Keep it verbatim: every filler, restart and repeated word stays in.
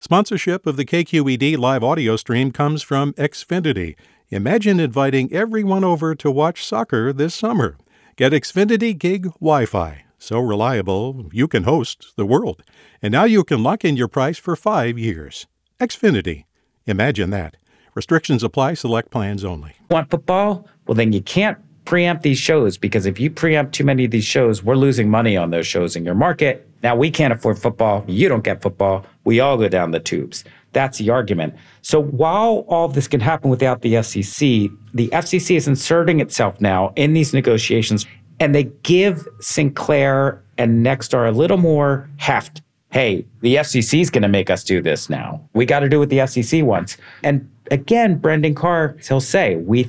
Sponsorship of the K Q E D live audio stream comes from Xfinity. Imagine inviting everyone over to watch soccer this summer. Get Xfinity Gig Wi-Fi. So reliable, you can host the world. And now you can lock in your price for five years. Xfinity. Imagine that. Restrictions apply. Select plans only. Want football? Well, then you can't preempt these shows, because if you preempt too many of these shows, we're losing money on those shows in your market. Now we can't afford football. You don't get football. We all go down the tubes. That's the argument. So while all of this can happen without the F C C, the F C C is inserting itself now in these negotiations, and they give Sinclair and Nexstar a little more heft. Hey, the F C C is going to make us do this now. We got to do what the F C C wants. And again, Brendan Carr, he'll say, we